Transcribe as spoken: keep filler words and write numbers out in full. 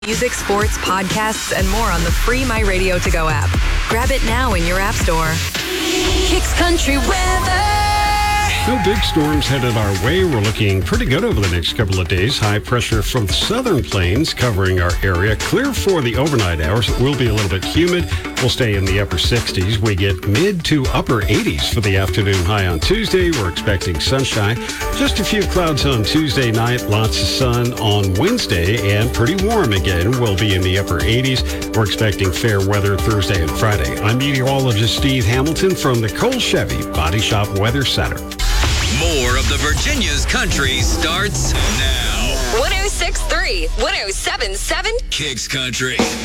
Music, sports, podcasts, and more on the free My Radio To Go app. Grab it now in your app store. Kicks Country Weather. No big storms headed our way. We're looking pretty good over the next couple of days. High pressure from the southern plains covering our area. Clear for the overnight hours. It will be a little bit humid. We'll stay in the upper sixties. We get mid to upper eighties for the afternoon high on Tuesday. We're expecting sunshine. Just a few clouds on Tuesday night. Lots of sun on Wednesday and pretty warm again. We'll be in the upper eighties. We're expecting fair weather Thursday and Friday. I'm meteorologist Steve Hamilton from the Cole Chevy Body Shop Weather Center. More of the Virginia's country starts now. one oh six point three, one oh seven point seven Kicks Country.